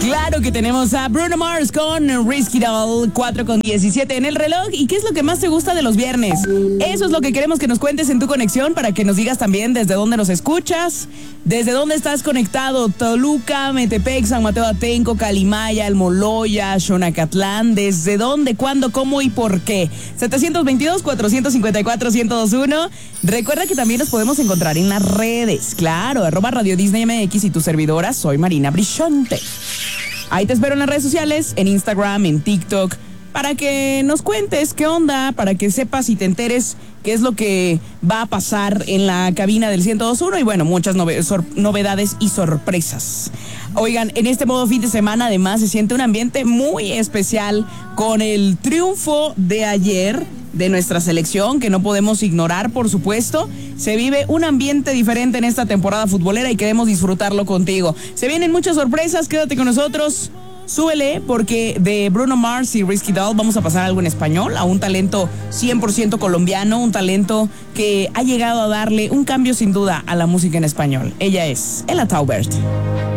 Claro que tenemos a Bruno Mars con Risky Doll, 4:17 en el reloj. ¿Y qué es lo que más te gusta de los viernes? Eso es lo que queremos que nos cuentes en tu conexión, para que nos digas también desde dónde nos escuchas, desde dónde estás conectado. Toluca, Metepec, San Mateo Atenco, Calimaya, Almoloya, Xonacatlán. ¿Desde dónde, cuándo, cómo y por qué? 722-454-1021. Recuerda que también nos podemos encontrar en las redes. Claro, @Radio Disney MX y tu servidora, soy Marina Brichonte. Ahí te espero en las redes sociales, en Instagram, en TikTok, para que nos cuentes qué onda, para que sepas y te enteres qué es lo que va a pasar en la cabina del 102.1 y bueno, muchas novedades y sorpresas. Oigan, en este modo fin de semana además se siente un ambiente muy especial con el triunfo de ayer de nuestra selección, que no podemos ignorar, por supuesto. Se vive un ambiente diferente en esta temporada futbolera y queremos disfrutarlo contigo. Se vienen muchas sorpresas, quédate con nosotros. Súbele, porque de Bruno Mars y Risky Doll vamos a pasar algo en español, a un talento 100% colombiano, un talento que ha llegado a darle un cambio sin duda a la música en español. Ella es Ella Taubert.